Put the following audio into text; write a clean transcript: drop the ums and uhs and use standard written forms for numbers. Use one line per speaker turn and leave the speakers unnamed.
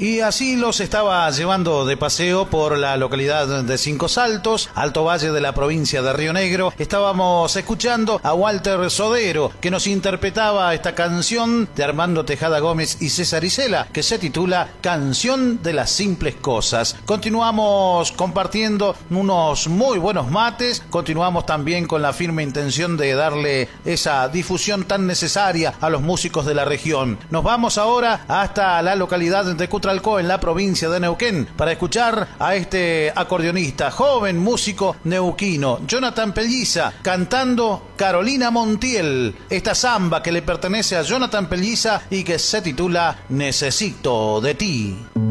Y así los estaba llevando de paseo por la localidad de Cinco Saltos, Alto Valle de la provincia de Río Negro. Estábamos escuchando a Walter Sodero, que nos interpretaba esta canción de Armando Tejada Gómez y César Isela, que se titula Canción de las Simples Cosas. Continuamos compartiendo unos muy buenos mates, continuamos también con la firme intención de darle esa difusión tan necesaria a los músicos de la región. Nos vamos ahora hasta la localidad de Cutralcó, en la provincia de Neuquén, para escuchar a este acordeonista, joven músico neuquino, Jonathan Pelliza, cantando Carolina Montiel, esta samba que le pertenece a Jonathan Pelliza y que se titula Necesito de ti.